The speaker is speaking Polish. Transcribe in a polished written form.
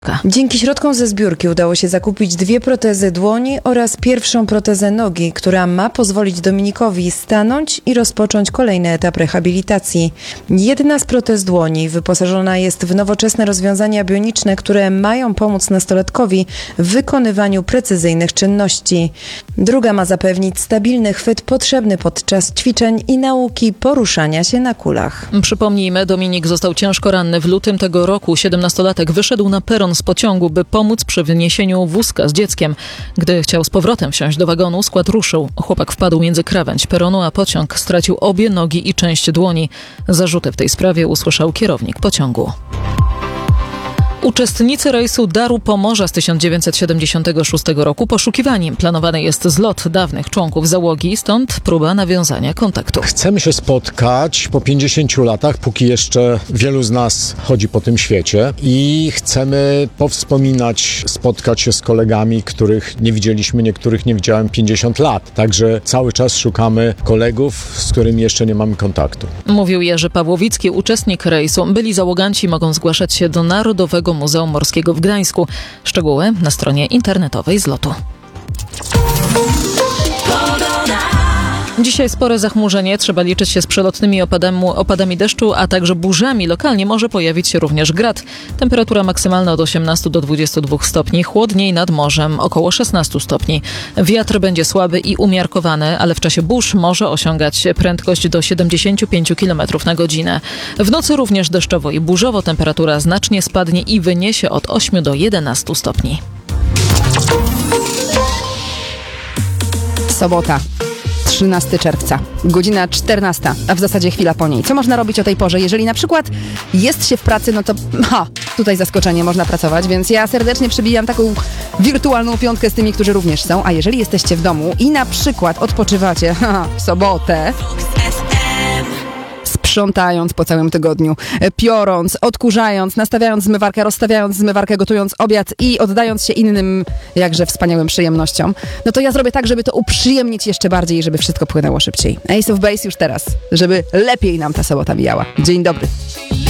Dzięki środkom ze zbiórki udało się zakupić 2 protezy dłoni oraz pierwszą protezę nogi, która ma pozwolić Dominikowi stanąć i rozpocząć kolejny etap rehabilitacji. Jedna z protez dłoni wyposażona jest w nowoczesne rozwiązania bioniczne, które mają pomóc nastolatkowi w wykonywaniu precyzyjnych czynności. Druga ma zapewnić stabilny chwyt potrzebny podczas ćwiczeń i nauki poruszania się na kulach. Przypomnijmy, Dominik został ciężko ranny w lutym tego roku. 17-latek wyszedł na peron z pociągu, by pomóc przy wyniesieniu wózka z dzieckiem. Gdy chciał z powrotem wsiąść do wagonu, skład ruszył. Chłopak wpadł między krawędź peronu, a pociąg stracił obie nogi i część dłoni. Zarzuty w tej sprawie usłyszał kierownik pociągu. Uczestnicy rejsu Daru Pomorza z 1976 roku poszukiwani. Planowany jest zlot dawnych członków załogi, stąd próba nawiązania kontaktu. Chcemy się spotkać po 50 latach, póki jeszcze wielu z nas chodzi po tym świecie i chcemy powspominać, spotkać się z kolegami, których nie widzieliśmy, niektórych nie widziałem 50 lat. Także cały czas szukamy kolegów, z którymi jeszcze nie mamy kontaktu. Mówił Jerzy Pawłowicki, uczestnik rejsu. Byli załoganci mogą zgłaszać się do Narodowego Muzeum Morskiego w Gdańsku. Szczegóły na stronie internetowej zlotu. Dzisiaj spore zachmurzenie. Trzeba liczyć się z przelotnymi opadami deszczu, a także burzami. Lokalnie może pojawić się również grad. Temperatura maksymalna od 18 do 22 stopni. Chłodniej nad morzem, około 16 stopni. Wiatr będzie słaby i umiarkowany, ale w czasie burz może osiągać prędkość do 75 km na godzinę. W nocy również deszczowo i burzowo. Temperatura znacznie spadnie i wyniesie od 8 do 11 stopni. Sobota. 13 czerwca, godzina 14, a w zasadzie chwila po niej. Co można robić o tej porze? Jeżeli na przykład jest się w pracy, no to tutaj zaskoczenie, można pracować, więc ja serdecznie przybijam taką wirtualną piątkę z tymi, którzy również są, a jeżeli jesteście w domu i na przykład odpoczywacie w sobotę, sprzątając po całym tygodniu, piorąc, odkurzając, nastawiając zmywarkę, rozstawiając zmywarkę, gotując obiad i oddając się innym jakże wspaniałym przyjemnościom, no to ja zrobię tak, żeby to uprzyjemnić jeszcze bardziej i żeby wszystko płynęło szybciej. Ace of Base już teraz, żeby lepiej nam ta sobota mijała. Dzień dobry.